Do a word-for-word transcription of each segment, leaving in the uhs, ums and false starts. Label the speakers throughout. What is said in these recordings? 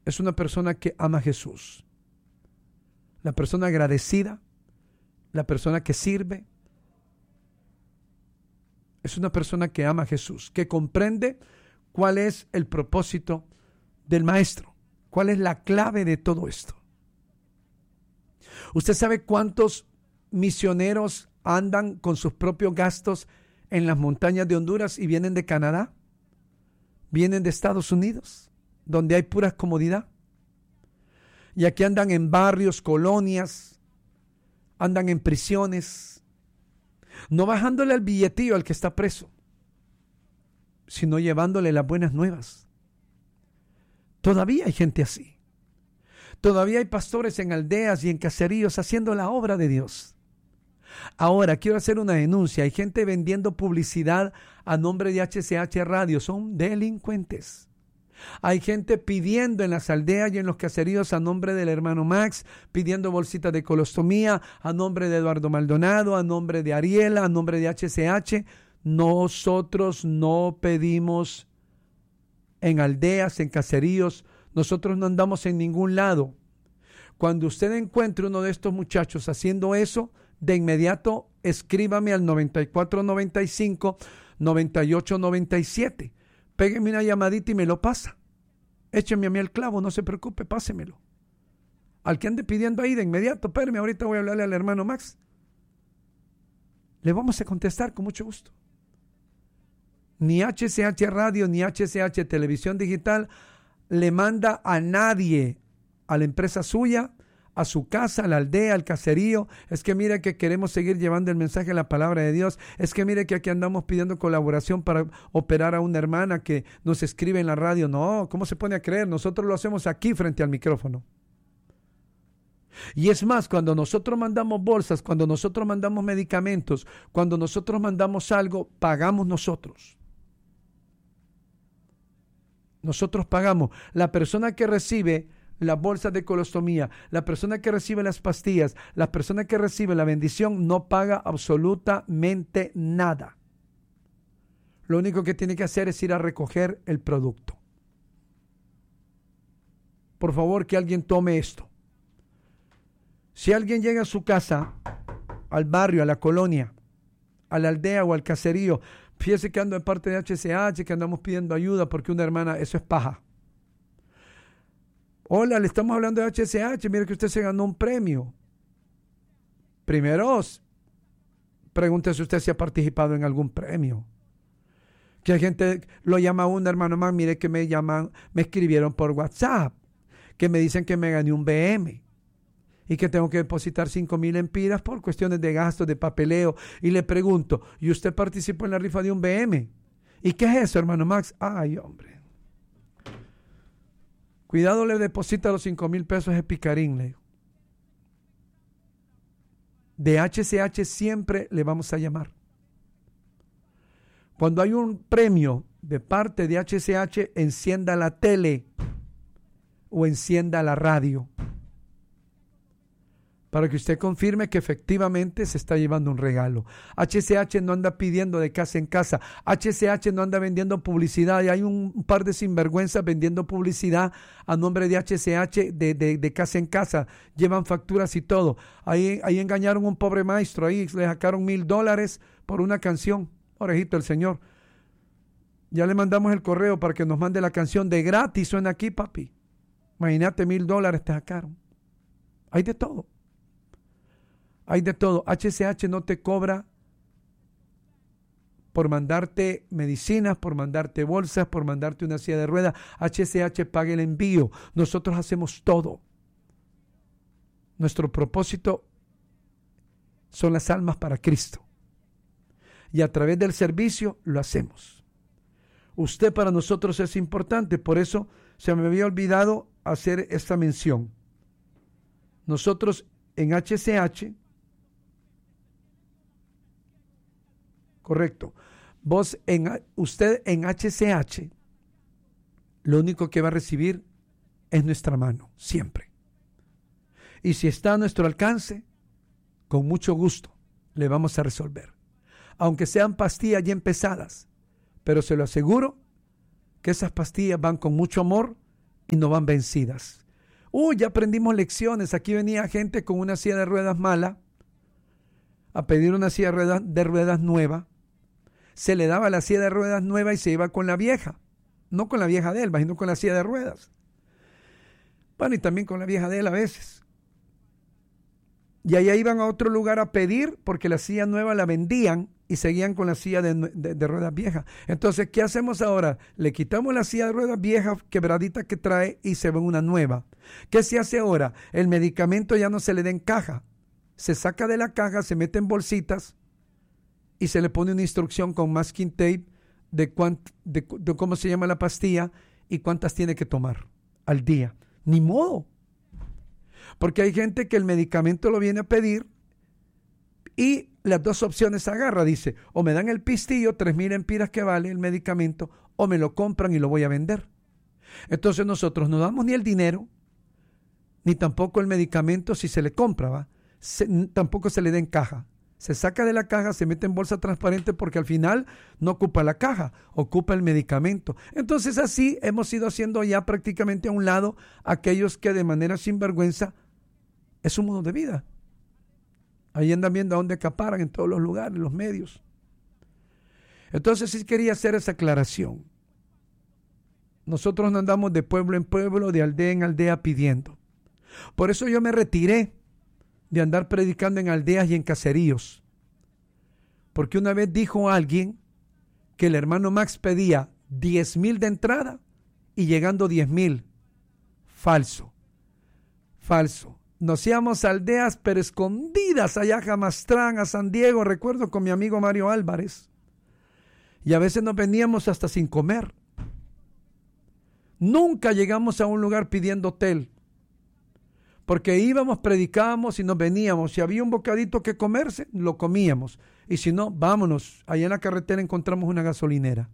Speaker 1: es una persona que ama a Jesús. La persona agradecida, la persona que sirve, es una persona que ama a Jesús, que comprende cuál es el propósito del maestro, cuál es la clave de todo esto. ¿Usted sabe cuántos misioneros andan con sus propios gastos en las montañas de Honduras y vienen de Canadá? Vienen de Estados Unidos, donde hay pura comodidad. Y aquí andan en barrios, colonias, andan en prisiones, no bajándole al billetillo al que está preso, sino llevándole las buenas nuevas. Todavía hay gente así. Todavía hay pastores en aldeas y en caseríos haciendo la obra de Dios. Ahora, quiero hacer una denuncia. Hay gente vendiendo publicidad a nombre de H C H Radio. Son delincuentes. Hay gente pidiendo en las aldeas y en los caseríos a nombre del hermano Max, pidiendo bolsitas de colostomía, a nombre de Eduardo Maldonado, a nombre de Ariela, a nombre de H C H. Nosotros no pedimos en aldeas, en caseríos. Nosotros no andamos en ningún lado. Cuando usted encuentre uno de estos muchachos haciendo eso, de inmediato escríbame al noventa y cuatro noventa y cinco noventa y ocho noventa y siete. Pégueme una llamadita y me lo pasa. Écheme a mí el clavo, no se preocupe, pásemelo. Al que ande pidiendo ahí de inmediato, espérame, ahorita voy a hablarle al hermano Max. Le vamos a contestar con mucho gusto. Ni H C H Radio, ni H C H Televisión Digital le manda a nadie, a la empresa suya, a su casa, a la aldea, al caserío. Es que mire que queremos seguir llevando el mensaje de la palabra de Dios. Es que mire que aquí andamos pidiendo colaboración para operar a una hermana que nos escribe en la radio. No, ¿cómo se pone a creer? Nosotros lo hacemos aquí frente al micrófono. Y es más, cuando nosotros mandamos bolsas, cuando nosotros mandamos medicamentos, cuando nosotros mandamos algo, pagamos nosotros. Nosotros pagamos. La persona que recibe las bolsas de colostomía, la persona que recibe las pastillas, la persona que recibe la bendición no paga absolutamente nada. Lo único que tiene que hacer es ir a recoger el producto. Por favor, que alguien tome esto. Si alguien llega a su casa, al barrio, a la colonia, a la aldea o al caserío, fíjese que ando de parte de H C H, que andamos pidiendo ayuda porque una hermana, eso es paja. Hola, le estamos hablando de H C H, mire que usted se ganó un premio. Primero, pregúntese usted si ha participado en algún premio. Que hay gente, lo llama a un hermano más, mire que me llaman, me escribieron por WhatsApp, que me dicen que me gané un B M y que tengo que depositar cinco mil empiras por cuestiones de gastos, de papeleo. Y le pregunto, ¿y usted participó en la rifa de un B M? ¿Y qué es eso, hermano Max? Ay, hombre. Cuidado, le deposita los cinco mil pesos de picarín, le digo. De H C H siempre le vamos a llamar. Cuando hay un premio de parte de H C H, encienda la tele o encienda la radio para que usted confirme que efectivamente se está llevando un regalo. H C H no anda pidiendo de casa en casa. H C H no anda vendiendo publicidad. Y hay un par de sinvergüenzas vendiendo publicidad a nombre de H C H de, de, de casa en casa. Llevan facturas y todo. Ahí, ahí engañaron a un pobre maestro. Ahí le sacaron mil dólares por una canción. Orejito el Señor. Ya le mandamos el correo para que nos mande la canción de gratis. Suena aquí, papi. Imagínate, mil dólares te sacaron. Hay de todo. Hay de todo. H C H no te cobra por mandarte medicinas, por mandarte bolsas, por mandarte una silla de ruedas. H C H paga el envío. Nosotros hacemos todo. Nuestro propósito son las almas para Cristo. Y a través del servicio lo hacemos. Usted para nosotros es importante. Por eso se me había olvidado hacer esta mención. Nosotros en H C H, correcto, vos en, usted en H C H, lo único que va a recibir es nuestra mano, siempre. Y si está a nuestro alcance, con mucho gusto le vamos a resolver. Aunque sean pastillas bien pesadas, pero se lo aseguro que esas pastillas van con mucho amor y no van vencidas. Uy, ya aprendimos lecciones. Aquí venía gente con una silla de ruedas mala a pedir una silla de ruedas, de ruedas nueva. Se le daba la silla de ruedas nueva y se iba con la vieja. No con la vieja de él, sino con la silla de ruedas. Bueno, y también con la vieja de él a veces. Y allá iban a otro lugar a pedir porque la silla nueva la vendían y seguían con la silla de, de, de ruedas viejas. Entonces, ¿qué hacemos ahora? Le quitamos la silla de ruedas vieja, quebradita que trae, y se ve una nueva. ¿Qué se hace ahora? El medicamento ya no se le da en caja. Se saca de la caja, se mete en bolsitas y se le pone una instrucción con masking tape de, cuánt, de, de cómo se llama la pastilla y cuántas tiene que tomar al día. Ni modo. Porque hay gente que el medicamento lo viene a pedir y las dos opciones agarra. Dice, o me dan el pistillo, tres mil empiras que vale el medicamento, o me lo compran y lo voy a vender. Entonces nosotros no damos ni el dinero, ni tampoco el medicamento si se le compra, ¿va? Se, tampoco se le da en caja. Se saca de la caja, se mete en bolsa transparente porque al final no ocupa la caja, ocupa el medicamento. Entonces así hemos ido haciendo ya prácticamente a un lado aquellos que de manera sinvergüenza es un modo de vida. Ahí andan viendo a dónde acaparan en todos los lugares, los medios. Entonces sí quería hacer esa aclaración. Nosotros no andamos de pueblo en pueblo, de aldea en aldea pidiendo. Por eso yo me retiré de andar predicando en aldeas y en caseríos. Porque una vez dijo alguien que el hermano Max pedía diez mil de entrada y llegando diez mil. Falso. Falso. Nos íbamos a aldeas pero escondidas allá a Jamastrán, a San Diego, recuerdo con mi amigo Mario Álvarez. Y a veces nos veníamos hasta sin comer. Nunca llegamos a un lugar pidiendo hotel. Porque íbamos, predicábamos y nos veníamos. Si había un bocadito que comerse, lo comíamos. Y si no, vámonos. Allá en la carretera encontramos una gasolinera.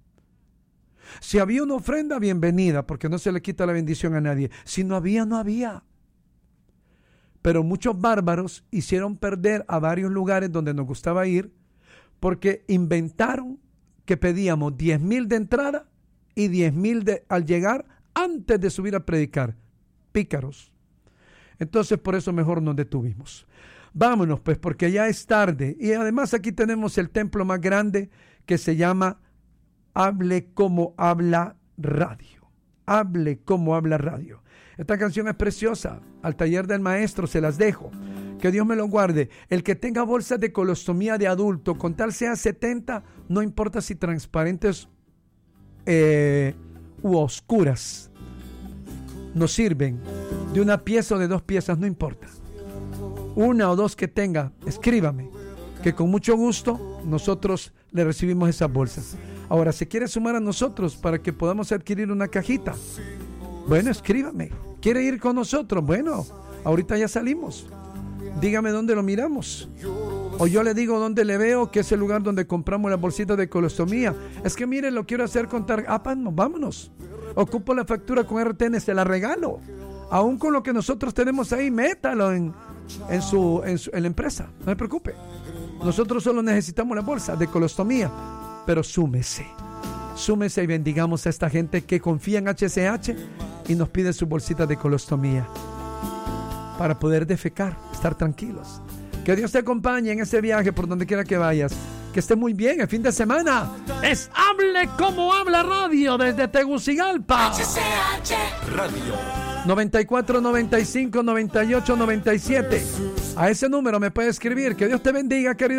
Speaker 1: Si había una ofrenda, bienvenida, porque no se le quita la bendición a nadie. Si no había, no había. Pero muchos bárbaros hicieron perder a varios lugares donde nos gustaba ir, porque inventaron que pedíamos diez mil de entrada y diez mil de, al llegar antes de subir a predicar. Pícaros. Entonces por eso mejor nos detuvimos. Vámonos pues, porque ya es tarde. Y además aquí tenemos el templo más grande que se llama Hable Como Habla Radio. Hable Como Habla Radio. Esta canción es preciosa. Al taller del maestro se las dejo. Que Dios me lo guarde. El que tenga bolsas de colostomía de adulto, con tal sea setenta, no importa si transparentes eh, u oscuras, nos sirven. De una pieza o de dos piezas, no importa. Una o dos que tenga, escríbame, que con mucho gusto nosotros le recibimos esas bolsas. Ahora, ¿se quiere sumar a nosotros para que podamos adquirir una cajita? Bueno, escríbame. ¿Quiere ir con nosotros? Bueno, ahorita ya salimos. Dígame dónde lo miramos. O yo le digo dónde le veo, que es el lugar donde compramos las bolsitas de colostomía. Es que mire, lo quiero hacer con tarjeta. Ah, vámonos. Ocupo la factura con R T N, se la regalo. Aún con lo que nosotros tenemos ahí, métalo en, en, su, en, su, en la empresa. No se preocupe. Nosotros solo necesitamos la bolsa de colostomía. Pero súmese. Súmese y bendigamos a esta gente que confía en H C H y nos pide su bolsita de colostomía para poder defecar, estar tranquilos. Que Dios te acompañe en ese viaje por donde quiera que vayas. Que esté muy bien el fin de semana. Es Hable Como Habla Radio desde Tegucigalpa.
Speaker 2: H C H Radio
Speaker 1: noventa y cuatro, noventa y cinco, noventa y ocho, noventa y siete. A ese número me puede escribir. Que Dios te bendiga, querido.